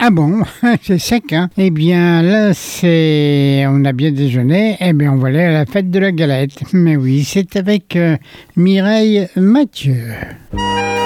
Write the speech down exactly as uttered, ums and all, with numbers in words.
Ah bon, c'est sec, hein? Eh bien, là, c'est... On a bien déjeuné, eh bien, on va aller à la fête de la galette. Mais oui, c'est avec euh, Mireille Mathieu.